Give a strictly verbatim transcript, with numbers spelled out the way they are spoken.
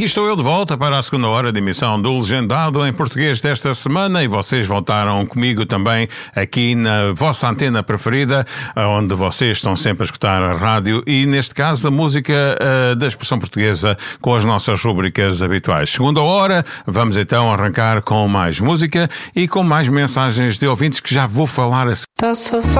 aqui estou eu de volta para a segunda hora de emissão do Legendado em Português desta semana e vocês voltaram comigo também aqui na vossa antena preferida, onde vocês estão sempre a escutar a rádio e, neste caso, a música uh, da expressão portuguesa com as nossas rubricas habituais. Segunda hora, vamos então arrancar com mais música e com mais mensagens de ouvintes que já vou falar a seguir.